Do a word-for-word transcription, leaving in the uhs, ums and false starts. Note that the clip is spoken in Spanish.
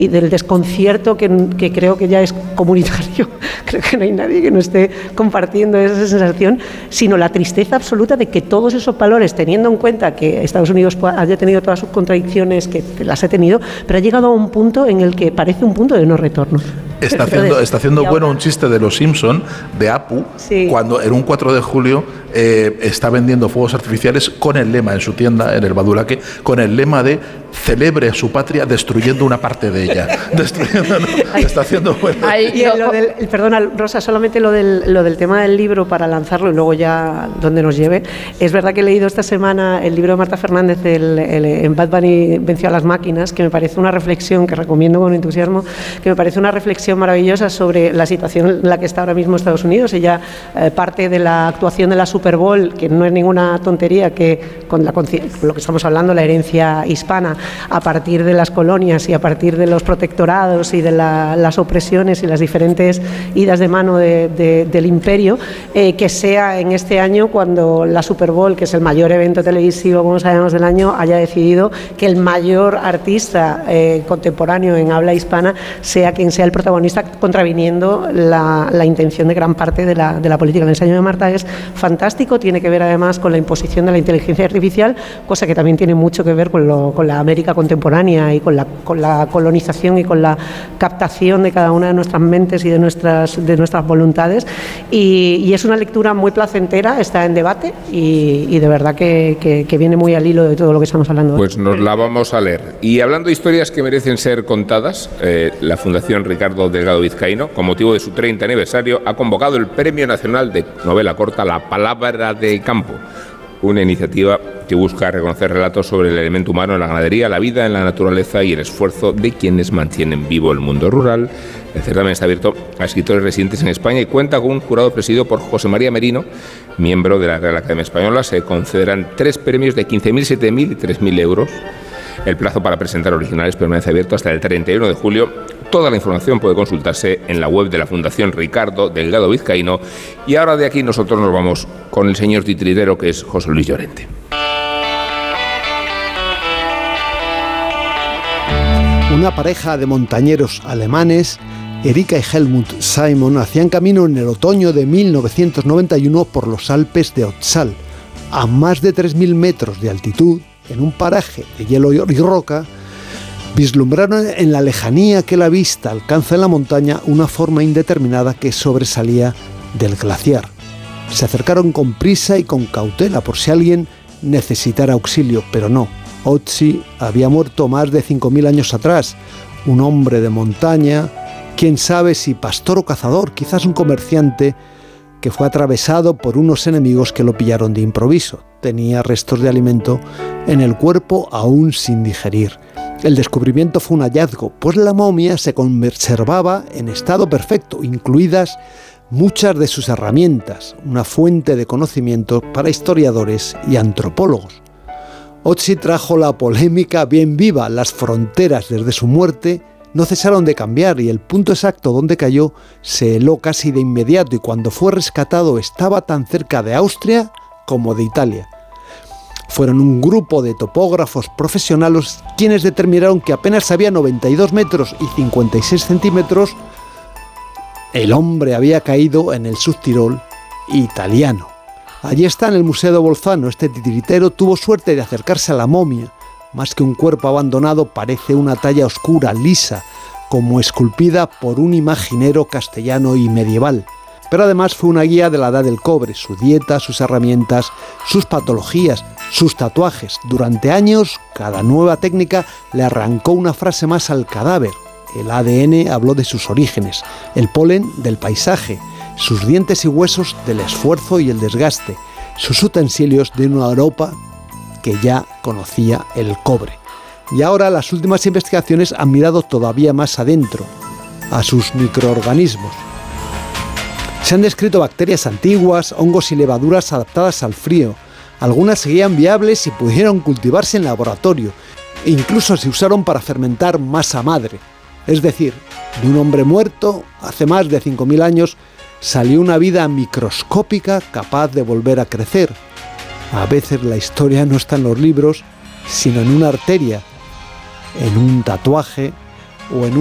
y del desconcierto que, que creo que ya es comunitario, creo que no hay nadie que no esté compartiendo esa sensación, sino la tristeza absoluta de que todos esos valores, teniendo en cuenta que Estados Unidos haya tenido todas sus contradicciones, que las ha tenido, pero ha llegado a un punto en el que parece un punto de no retorno. Está haciendo, Entonces, está haciendo bueno ahora, un chiste de los Simpson, de Apu, sí, cuando en un cuatro de julio eh, está vendiendo fuegos artificiales con el lema en su tienda, en el Badulaque, con el lema de celebre a su patria destruyendo una parte de ella. Destruyendo, no, está haciendo bueno. Y lo del, perdona, Rosa, solamente lo del, lo del tema del libro para lanzarlo y luego ya donde nos lleve. Es verdad que he leído esta semana el libro de Marta Fernández, el, el, en Bad Bunny venció a las máquinas, que me parece una reflexión que recomiendo con entusiasmo, que me parece una reflexión maravillosa sobre la situación en la que está ahora mismo Estados Unidos. Ella eh, parte de la actuación de la Super Bowl, que no es ninguna tontería, que con, la, con lo que estamos hablando, la herencia hispana, a partir de las colonias y a partir de los protectorados y de la, las opresiones y las diferentes idas de mano de, de, del imperio, eh, que sea en este año cuando la Super Bowl, que es el mayor evento televisivo, como sabemos, del año, haya decidido que el mayor artista eh, contemporáneo en habla hispana sea quien sea el protagonista, contraviniendo la, la intención de gran parte de la, de la política. El ensayo de Marta es fantástico, tiene que ver además con la imposición de la inteligencia artificial, cosa que también tiene mucho que ver con, lo, con la América contemporánea y con la, con la colonización y con la captación de cada una de nuestras mentes y de nuestras, de nuestras voluntades, y, y es una lectura muy placentera, está en debate y, y de verdad que, que, que viene muy al hilo de todo lo que estamos hablando. Pues nos la vamos a leer. Y hablando de historias que merecen ser contadas, eh, la Fundación Ricardo Delgado Vizcaíno, con motivo de su treinta aniversario, ha convocado el Premio Nacional de Novela Corta La Palabra de Campo, una iniciativa que busca reconocer relatos sobre el elemento humano en la ganadería, la vida en la naturaleza y el esfuerzo de quienes mantienen vivo el mundo rural. El certamen está abierto a escritores residentes en España y cuenta con un jurado presidido por José María Merino, miembro de la Real Academia Española. Se concederán tres premios de quince mil, siete mil y tres mil euros. El plazo para presentar originales permanece abierto hasta el treinta y uno de julio. Toda la información puede consultarse en la web de la Fundación Ricardo Delgado Vizcaíno. Y ahora de aquí nosotros nos vamos con el señor titiritero, que es José Luis Llorente. Una pareja de montañeros alemanes, Erika y Helmut Simon, hacían camino en el otoño de mil novecientos noventa y uno por los Alpes de Otzal, a más de tres mil metros de altitud, en un paraje de hielo y roca. Vislumbraron en la lejanía que la vista alcanza en la montaña una forma indeterminada que sobresalía del glaciar. Se acercaron con prisa y con cautela por si alguien necesitara auxilio, pero no. Otzi había muerto más de cinco mil años atrás, un hombre de montaña, quién sabe si pastor o cazador, quizás un comerciante, que fue atravesado por unos enemigos que lo pillaron de improviso. Tenía restos de alimento en el cuerpo aún sin digerir. El descubrimiento fue un hallazgo, pues la momia se conservaba en estado perfecto, incluidas muchas de sus herramientas, una fuente de conocimiento para historiadores y antropólogos. Otzi trajo la polémica bien viva. Las fronteras desde su muerte no cesaron de cambiar y el punto exacto donde cayó se heló casi de inmediato, y cuando fue rescatado estaba tan cerca de Austria como de Italia. Fueron un grupo de topógrafos profesionales quienes determinaron que apenas había noventa y dos metros y cincuenta y seis centímetros, el hombre había caído en el Subtirol italiano. Allí está, en el Museo de Bolzano. Este titiritero tuvo suerte de acercarse a la momia. Más que un cuerpo abandonado, parece una talla oscura, lisa, como esculpida por un imaginero castellano y medieval. Pero además fue una guía de la edad del cobre, su dieta, sus herramientas, sus patologías, sus tatuajes. Durante años, cada nueva técnica le arrancó una frase más al cadáver. El A D N habló de sus orígenes, el polen del paisaje, sus dientes y huesos del esfuerzo y el desgaste, sus utensilios de una Europa que ya conocía el cobre. Y ahora las últimas investigaciones han mirado todavía más adentro, a sus microorganismos. Se han descrito bacterias antiguas, hongos y levaduras adaptadas al frío. Algunas seguían viables y pudieron cultivarse en laboratorio, e incluso se usaron para fermentar masa madre. Es decir, de un hombre muerto hace más de cinco mil años salió una vida microscópica capaz de volver a crecer. A veces la historia no está en los libros, sino en una arteria, en un tatuaje o en